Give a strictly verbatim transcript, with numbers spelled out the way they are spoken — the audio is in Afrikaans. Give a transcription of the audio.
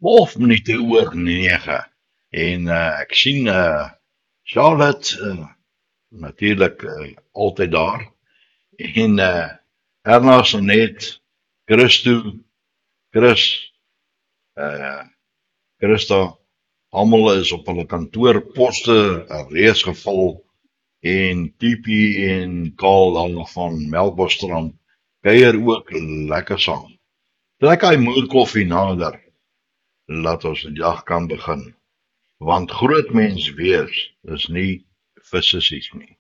twaalf minute oor nege. En uh, ek sien uh, Charlotte uh, natuurlik uh, altyd daar. En uh, Erna Sanet, Christo, Chris, uh, Christa, almal is op hulle kantoorposte reeds geval en T P en Karl dan van Melkbosstrand kuier ook lekker saam. Trek hy moerkoffie nader, laat ons die dag kan begin, want groot mens wees is nie vir sissies nie.